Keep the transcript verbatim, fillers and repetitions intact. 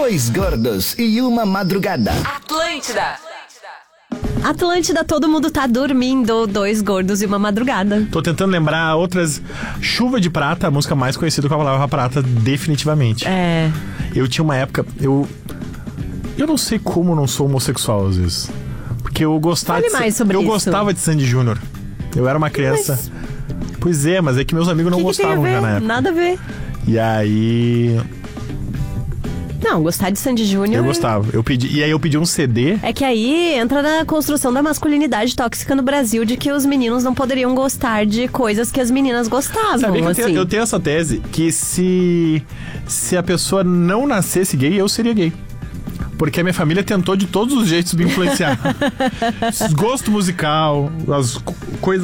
Dois gordos e uma madrugada. Atlântida. Atlântida, todo mundo tá dormindo. Dois gordos e uma madrugada. Tô tentando lembrar outras. Chuva de Prata, a música mais conhecida com a palavra prata, definitivamente. É. Eu tinha uma época. Eu. Eu não sei como eu não sou homossexual às vezes. Porque eu gostava Fale de. mais sobre eu isso. gostava de Sandy Júnior. Eu era uma criança. Mas... Pois é, mas é que meus amigos não que que gostavam tem a já ver? na época. Nada a ver. E aí. Não, gostar de Sandy Júnior. Eu gostava. Eu pedi, e aí eu pedi um C D. É que aí entra na construção da masculinidade tóxica no Brasil, de que os meninos não poderiam gostar de coisas que as meninas gostavam. Sabia que eu, assim. tenho, eu tenho essa tese que se, se a pessoa não nascesse gay, eu seria gay. Porque a minha família tentou de todos os jeitos me influenciar. Gosto musical, as co- coisas